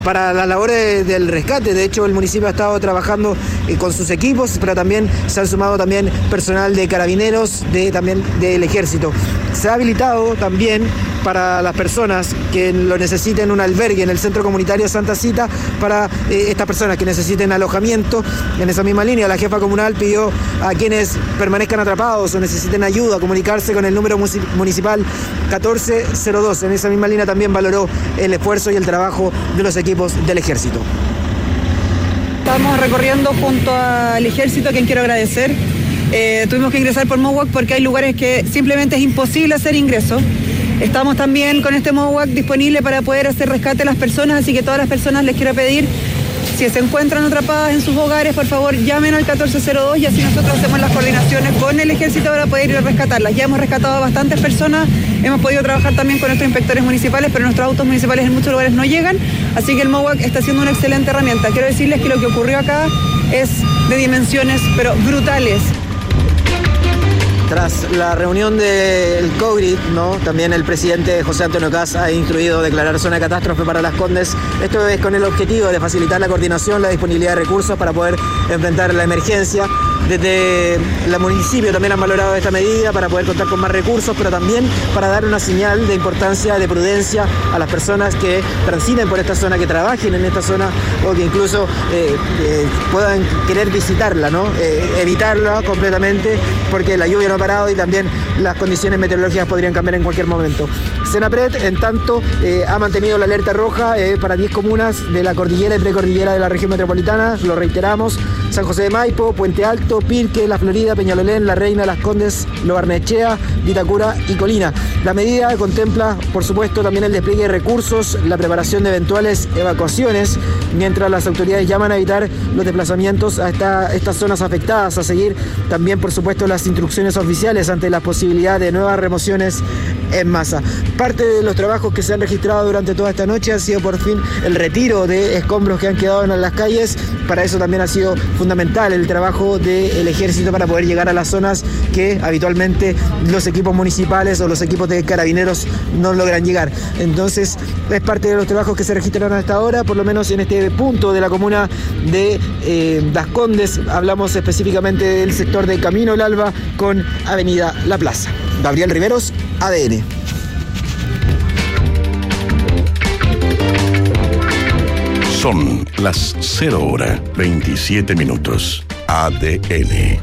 Para las labores del rescate. De hecho, el municipio ha estado trabajando con sus equipos, pero también se han sumado también personal de carabineros, también del ejército. Se ha habilitado también para las personas que lo necesiten un albergue en el centro comunitario Santa Cita, para estas personas que necesiten alojamiento. En esa misma línea, la jefa comunal pidió a quienes permanezcan atrapados o necesiten ayuda comunicarse con el número municipal 1402. En esa misma línea también valoró el esfuerzo y el trabajo de los equipos del ejército. Estamos recorriendo junto al ejército, a quien quiero agradecer. Tuvimos que ingresar por MOWAC porque hay lugares que simplemente es imposible hacer ingreso. Estamos también con este MOWAC disponible para poder hacer rescate a las personas, así que todas las personas les quiero pedir, si se encuentran atrapadas en sus hogares, por favor llamen al 1402 y así nosotros hacemos las coordinaciones con el ejército para poder ir a rescatarlas. Ya hemos rescatado a bastantes personas, hemos podido trabajar también con nuestros inspectores municipales, pero nuestros autos municipales en muchos lugares no llegan, así que el MOWAC está siendo una excelente herramienta. Quiero decirles que lo que ocurrió acá es de dimensiones, pero brutales. Tras la reunión del COGRID, ¿no? También el presidente José Antonio Kast ha instruido declarar zona de catástrofe para Las Condes. Esto es con el objetivo de facilitar la coordinación, la disponibilidad de recursos para poder enfrentar la emergencia. Desde el municipio también han valorado esta medida para poder contar con más recursos, pero también para dar una señal de importancia, de prudencia a las personas que transiten por esta zona, que trabajen en esta zona o que incluso puedan querer visitarla, ¿no? Evitarla completamente porque la lluvia no ha parado y también las condiciones meteorológicas podrían cambiar en cualquier momento. Senapred, en tanto, ha mantenido la alerta roja para 10 comunas de la cordillera y precordillera de la región metropolitana, lo reiteramos: San José de Maipo, Puente Alto, Pirque, La Florida, Peñalolén, La Reina, Las Condes, Lo Barnechea, Vitacura y Colina. La medida contempla, por supuesto, también el despliegue de recursos, la preparación de eventuales evacuaciones, mientras las autoridades llaman a evitar los desplazamientos a estas zonas afectadas, a seguir también, por supuesto, las instrucciones oficiales ante la posibilidad de nuevas remociones en masa. Parte de los trabajos que se han registrado durante toda esta noche ha sido por fin el retiro de escombros que han quedado en las calles. Para eso también ha sido fundamental el trabajo del ejército para poder llegar a las zonas que habitualmente los equipos municipales o los equipos de carabineros no logran llegar. Entonces es parte de los trabajos que se registraron hasta ahora, por lo menos en este punto de la comuna de Las Condes. Hablamos específicamente del sector de Camino El Alba con Avenida La Plaza. Gabriel Riveros, ADN. Son las 0:27. ADN.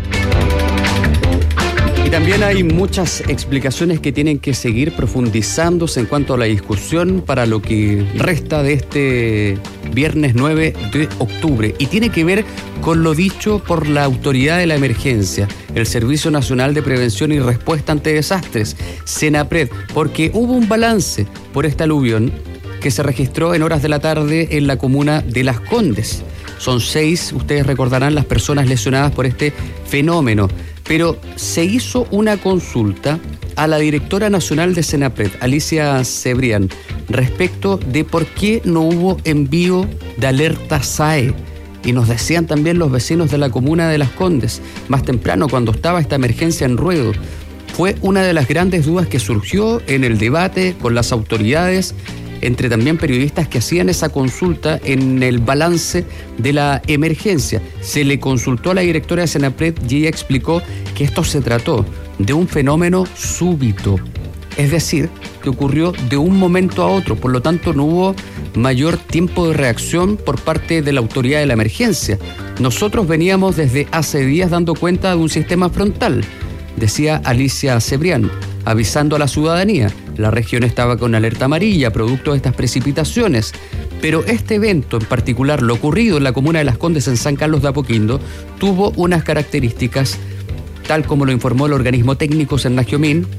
Y también hay muchas explicaciones que tienen que seguir profundizándose en cuanto a la discusión para lo que resta de este viernes 9 de octubre. Y tiene que ver con lo dicho por la Autoridad de la Emergencia, el Servicio Nacional de Prevención y Respuesta ante Desastres, Senapred, porque hubo un balance por esta aluvión que se registró en horas de la tarde en la comuna de Las Condes. Son 6, ustedes recordarán, las personas lesionadas por este fenómeno. Pero se hizo una consulta a la directora nacional de Senapred, Alicia Cebrián, respecto de por qué no hubo envío de alerta SAE. Y nos decían también los vecinos de la comuna de Las Condes, más temprano, cuando estaba esta emergencia en ruedo. Fue una de las grandes dudas que surgió en el debate con las autoridades, entre también periodistas que hacían esa consulta en el balance de la emergencia. Se le consultó a la directora de Senapred y ella explicó que esto se trató de un fenómeno súbito, es decir, que ocurrió de un momento a otro, por lo tanto no hubo mayor tiempo de reacción por parte de la autoridad de la emergencia. Nosotros veníamos desde hace días dando cuenta de un sistema frontal, decía Alicia Cebrián, avisando a la ciudadanía. La región estaba con alerta amarilla, producto de estas precipitaciones. Pero este evento en particular, lo ocurrido en la comuna de Las Condes en San Carlos de Apoquindo, tuvo unas características, tal como lo informó el organismo técnico Senagiomin,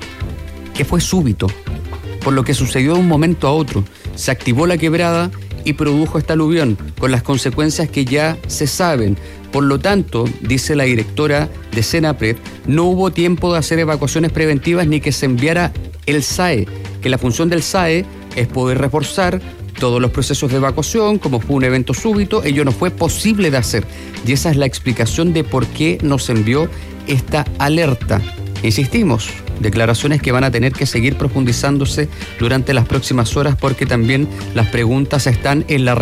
que fue súbito, por lo que sucedió de un momento a otro. Se activó la quebrada y produjo esta aluvión, con las consecuencias que ya se saben. Por lo tanto, dice la directora de Senapred, no hubo tiempo de hacer evacuaciones preventivas ni que se enviara el SAE, que la función del SAE es poder reforzar todos los procesos de evacuación. Como fue un evento súbito, ello no fue posible de hacer. Y esa es la explicación de por qué nos envió esta alerta. Insistimos, Declaraciones que van a tener que seguir profundizándose durante las próximas horas porque también las preguntas están en la